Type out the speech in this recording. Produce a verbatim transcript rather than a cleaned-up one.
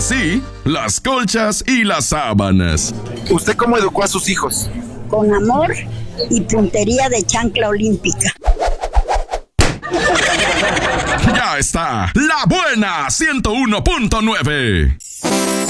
así, las colchas y las sábanas. ¿Usted cómo educó a sus hijos? Con amor y puntería de chancla olímpica. Ya está, La Buena ciento uno punto nueve.